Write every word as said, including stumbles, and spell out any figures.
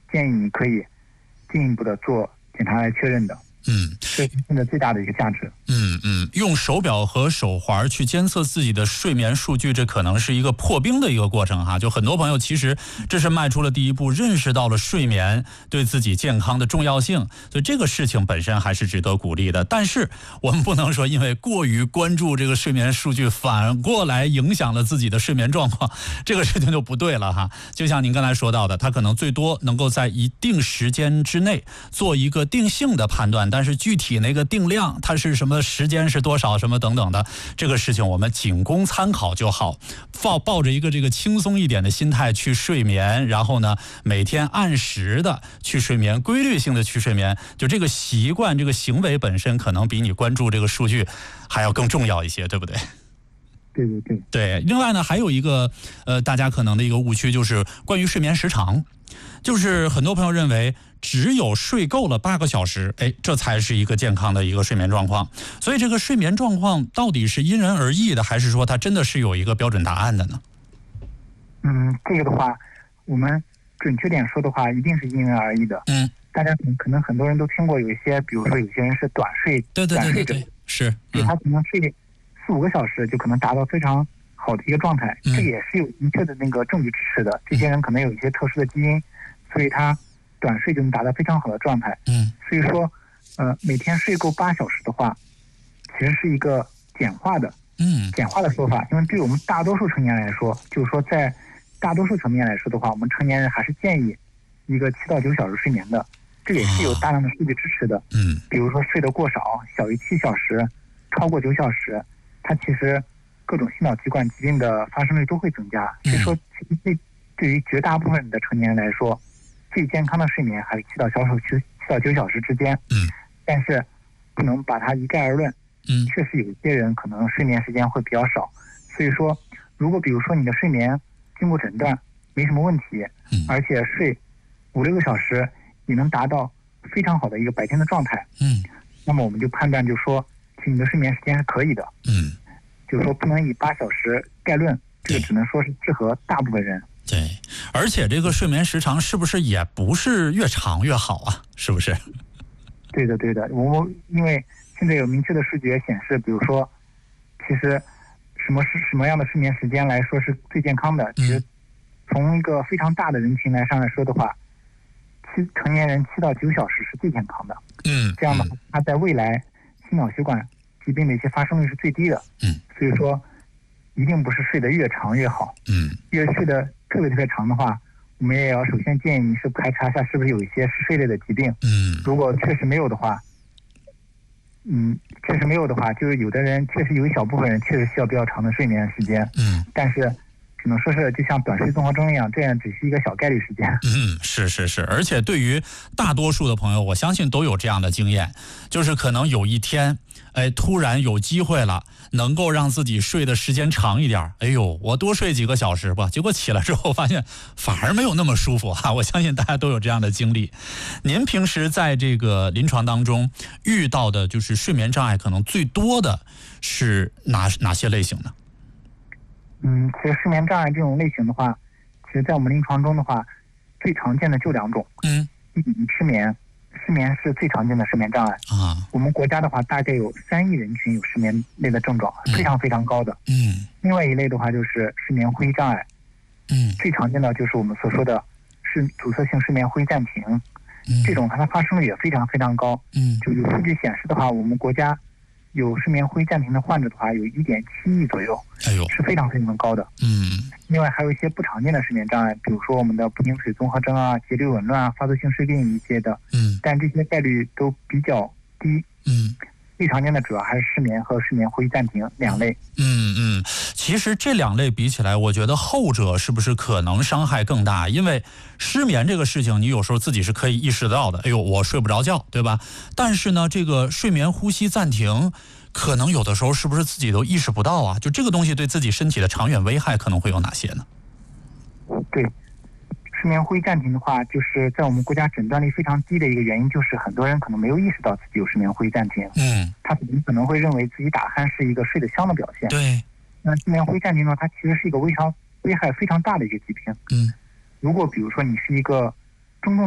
建议你可以进一步的做检查来确认的。 嗯， 这是现在最大的一个价值。 嗯嗯，用手表和手环去监测自己的睡眠数据，这可能是一个破冰的一个过程哈。就很多朋友其实这是迈出了第一步，认识到了睡眠对自己健康的重要性，所以这个事情本身还是值得鼓励的。但是我们不能说因为过于关注这个睡眠数据，反过来影响了自己的睡眠状况，这个事情就不对了哈。就像您刚才说到的，它可能最多能够在一定时间之内做一个定性的判断。但是具体那个定量它是什么时间是多少什么等等的，这个事情我们仅供参考就好，抱抱着一个这个轻松一点的心态去睡眠，然后呢每天按时的去睡眠，规律性的去睡眠，就这个习惯这个行为本身可能比你关注这个数据还要更重要一些，对不对？ 对对对对。另外呢还有一个呃大家可能的一个误区就是关于睡眠时长，就是很多朋友认为只有睡够了八个小时，哎，这才是一个健康的一个睡眠状况。所以这个睡眠状况到底是因人而异的，还是说它真的是有一个标准答案的呢？ 嗯，这个的话，我们准确点说的话，一定是因人而异的。 嗯， 大家可能很多人都听过有一些，比如说有些人是短睡， 对对对对对，是， 就他可能睡四五个小时就可能达到非常好的一个状态， 嗯、 这也是有明确的那个证据支持的。这些人可能有一些特殊的基因，所以他短睡就能达到非常好的状态。 嗯， 所以说，呃，每天睡够八小时的话，其实是一个简化的， 嗯， 简化的说法。因为对我们大多数成年人来说，就是说在大多数层面来说的话，我们成年人还是建议一个七到九小时睡眠的，这也是有大量的数据支持的。 嗯， 比如说睡得过少，小于七小时，超过九小时，它其实各种心脑血管疾病的发生率都会增加。所以说，其实对对于绝大部分的成年人来说，最健康的睡眠还是七到小时七到九小时之间。 嗯， 但是不能把它一概而论。 嗯， 确实有一些人可能睡眠时间会比较少，所以说，如果比如说你的睡眠经过诊断没什么问题， 嗯， 而且睡五六个小时也能达到非常好的一个白天的状态， 嗯， 那么我们就判断就说，其实你的睡眠时间是可以的。 嗯， 就是说不能以八小时概论，这个只能说是适合大部分人。 对，而且这个睡眠时长是不是也不是越长越好啊？是不是？ 对的，对的。我因为现在有明确的数据显示，比如说，其实什么是什么样的睡眠时间来说是最健康的？其实从一个非常大的人群来上来说的话，七成年人七到九小时是最健康的。 嗯， 这样的话，它在未来心脑血管疾病的一些发生率是最低的。 嗯， 所以说，一定不是睡得越长越好。 嗯， 越睡得特别特别长的话，我们也要首先建议你是排查一下是不是有一些嗜睡类的疾病。 嗯， 如果确实没有的话，嗯，确实没有的话，就是有的人确实有一小部分人确实需要比较长的睡眠时间。 嗯， 但是只能说是就像短睡综合征一样，这样只是一个小概率事件。 嗯，是是是，而且对于大多数的朋友，我相信都有这样的经验，就是可能有一天，哎，突然有机会了，能够让自己睡的时间长一点，哎呦，我多睡几个小时吧，结果起来之后发现反而没有那么舒服哈、啊。我相信大家都有这样的经历。您平时在这个临床当中遇到的就是睡眠障碍可能最多的是哪哪些类型呢？ 嗯，其实睡眠障碍这种类型的话，其实在我们临床中的话，最常见的就两种。 嗯， 一种失眠，失眠是最常见的睡眠障碍啊。 我们国家的话，大概有三亿人群有失眠类的症状，非常非常高的。 嗯。 另外一类的话就是失眠呼吸障碍。 嗯。 最常见的就是我们所说的是阻塞性失眠呼吸暂停。嗯。这种它的发生率也非常非常高。 嗯。 就有数据显示的话，我们国家有失眠呼吸暂停的患者的话，有一点七亿左右。 哎呦， 是非常非常高的。 嗯。 另外还有一些不常见的失眠障碍，比如说我们的不宁水综合征啊、节律紊乱啊、发作性睡病一些的。 嗯。 但这些概率都比较低。 嗯。 最常见的主要还是失眠和失眠呼吸暂停两类。 嗯嗯，其实这两类比起来，我觉得后者是不是可能伤害更大？因为失眠这个事情，你有时候自己是可以意识到的。哎呦，我睡不着觉，对吧？但是呢，这个睡眠呼吸暂停，可能有的时候是不是自己都意识不到啊？就这个东西对自己身体的长远危害可能会有哪些呢？ 对。失眠呼吸暂停的话，就是在我们国家诊断率非常低的一个原因，就是很多人可能没有意识到自己有失眠呼吸暂停。 嗯， 他可能会认为自己打鼾是一个睡得香的表现。 对。 那失眠呼吸暂停呢，它其实是一个危害危害非常大的一个疾病。 嗯， 如果比如说你是一个